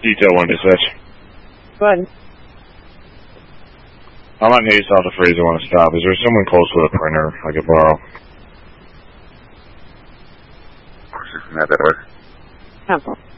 Detail 1 dispatch. Go ahead. I'm on Hayes south of Fraser. I want to stop. Is there someone close with a printer I could borrow? Not that way. Temple.